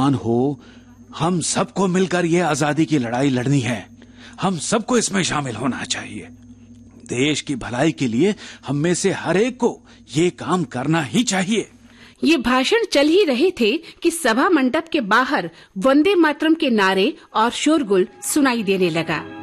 नौजवान हो, हम सबको मिलकर ये आजादी की लड़ाई लड़नी है। हम सबको इसमें शामिल होना चाहिए। देश की भलाई के लिए हम में से हर एक को ये काम करना ही चाहिए। ये भाषण चल ही रहे थे कि सभा मंडप के बाहर वंदे मातरम के नारे और शोरगुल सुनाई देने लगा।